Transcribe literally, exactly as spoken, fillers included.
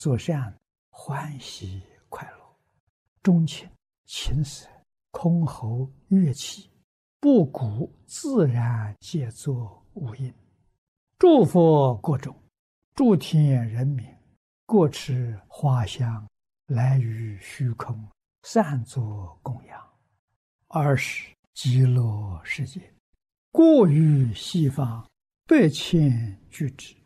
做善欢喜快乐，钟情情色箜篌乐器，不鼓自然皆作无应。诸佛国中，诸天人民，各持花香，来于虚空，散作供养。二是极乐世界，过于西方百千俱胝，